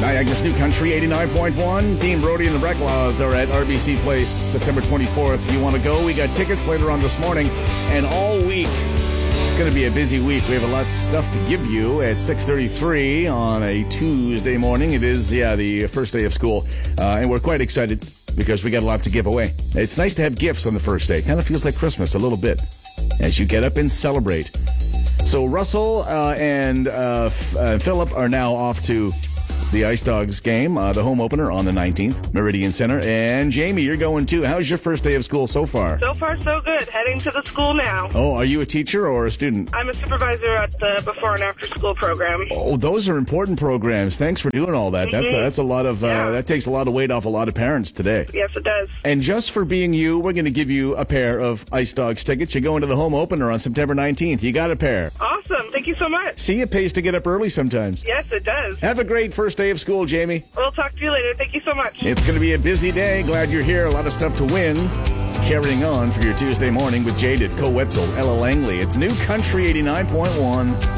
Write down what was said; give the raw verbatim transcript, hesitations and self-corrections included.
I guess New Country eighty-nine point one. Dean Brody and the Brecklaws are at R B C Place September twenty-fourth. You want to go? We got tickets later on this morning and all week. It's going to be a busy week. We have a lot of stuff to give you at six thirty-three on a Tuesday morning. It is, yeah, the first day of school, uh, and we're quite excited because we got a lot to give away. It's nice to have gifts on the first day. Kind of feels like Christmas a little bit as you get up and celebrate. So Russell uh, and uh, F- uh, Philip are now off to the Ice Dogs game, uh, the home opener on the nineteenth, Meridian Center. And Jamie, you're going too. How's your first day of school so far? So far, so good. Heading to the school now. Oh, are you a teacher or a student? I'm a supervisor at the before and after school program. Oh, those are important programs. Thanks for doing all that. Mm-hmm. That's a, that's a lot of uh, yeah. that takes a lot of weight off a lot of parents today. Yes, it does. And just for being you, we're going to give you a pair of Ice Dogs tickets. You're going to the home opener on September nineteenth. You got a pair. Awesome. Thank you so much. See, it pays to get up early sometimes. Yes, it does. Have a great first day of school, Jamie. We'll talk to you later. Thank you so much. It's going to be a busy day. Glad you're here. A lot of stuff to win. Carrying on for your Tuesday morning with Jaded, Co Wetzel, Ella Langley. It's New Country eighty-nine point one.